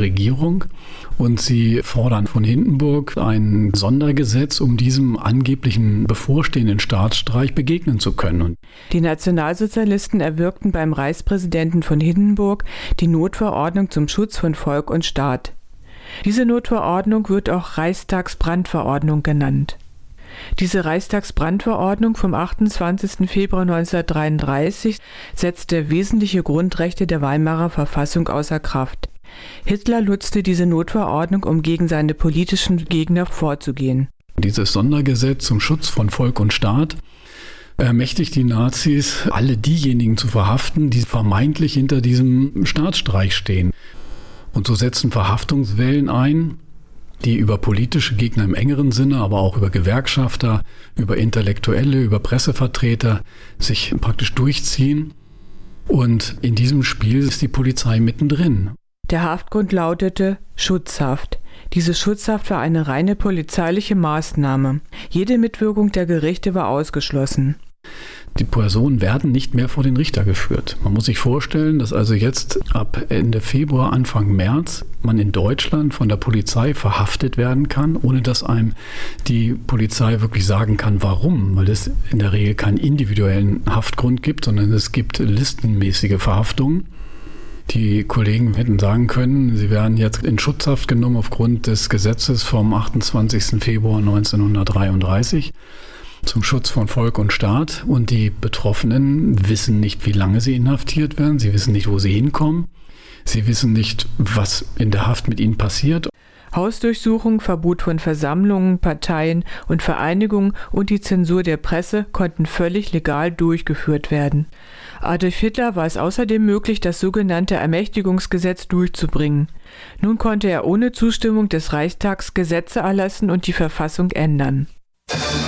Regierung und sie fordern von Hindenburg ein Sondergesetz, um diesem angeblichen bevorstehenden Staatsstreich begegnen zu können. Die Nationalsozialisten erwirkten beim Reichspräsidenten von Hindenburg die Notverordnung zum Schutz von Volk und Staat. Diese Notverordnung wird auch Reichstagsbrandverordnung genannt. Diese Reichstagsbrandverordnung vom 28. Februar 1933 setzte wesentliche Grundrechte der Weimarer Verfassung außer Kraft. Hitler nutzte diese Notverordnung, um gegen seine politischen Gegner vorzugehen. Dieses Sondergesetz zum Schutz von Volk und Staat ermächtigt die Nazis, alle diejenigen zu verhaften, die vermeintlich hinter diesem Staatsstreich stehen. Und so setzen Verhaftungswellen ein, die über politische Gegner im engeren Sinne, aber auch über Gewerkschafter, über Intellektuelle, über Pressevertreter sich praktisch durchziehen. Und in diesem Spiel ist die Polizei mittendrin. Der Haftgrund lautete Schutzhaft. Diese Schutzhaft war eine reine polizeiliche Maßnahme. Jede Mitwirkung der Gerichte war ausgeschlossen. Die Personen werden nicht mehr vor den Richter geführt. Man muss sich vorstellen, dass also jetzt ab Ende Februar, Anfang März man in Deutschland von der Polizei verhaftet werden kann, ohne dass einem die Polizei wirklich sagen kann, warum. Weil es in der Regel keinen individuellen Haftgrund gibt, sondern es gibt listenmäßige Verhaftungen. Die Kollegen hätten sagen können, sie werden jetzt in Schutzhaft genommen aufgrund des Gesetzes vom 28. Februar 1933. Zum Schutz von Volk und Staat, und die Betroffenen wissen nicht, wie lange sie inhaftiert werden, sie wissen nicht, wo sie hinkommen, sie wissen nicht, was in der Haft mit ihnen passiert. Hausdurchsuchung, Verbot von Versammlungen, Parteien und Vereinigungen und die Zensur der Presse konnten völlig legal durchgeführt werden. Adolf Hitler war es außerdem möglich, das sogenannte Ermächtigungsgesetz durchzubringen. Nun konnte er ohne Zustimmung des Reichstags Gesetze erlassen und die Verfassung ändern.